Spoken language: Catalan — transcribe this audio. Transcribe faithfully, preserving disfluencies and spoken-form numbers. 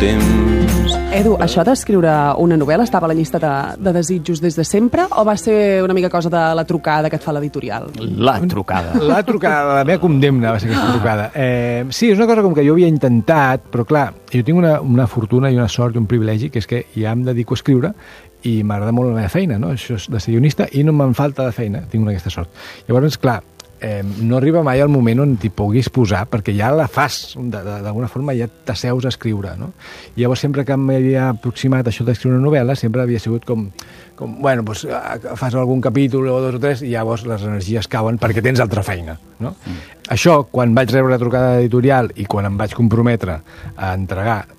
temps. Edu, això d'escriure una novel·la estava a la llista de, de desitjos des de sempre o va ser una mica cosa de la trucada que et fa l'editorial? La trucada. La trucada, la meva condemna va ser aquesta trucada. Eh, sí, és una cosa com que jo havia intentat, però clar, jo tinc una, una fortuna i una sort i un privilegi, que és que ja em dedico a escriure i m'agrada molt la meva feina, no? Això és de ser guionista i no me'n falta de feina, tinc aquesta sort. Llavors, clar, eh, no arriba mai al moment on t'hi puguis posar, perquè ja la fas, d'alguna forma ja t'asseus a escriure, no? I llavors sempre que m'havia aproximat això d'escriure una novel·la, sempre havia sigut com, com bueno, doncs, fas algun capítol o dos o tres i llavors les energies cauen perquè tens altra feina, no? Mm. Això, quan vaig rebre la trucada editorial i quan em vaig comprometre a entregar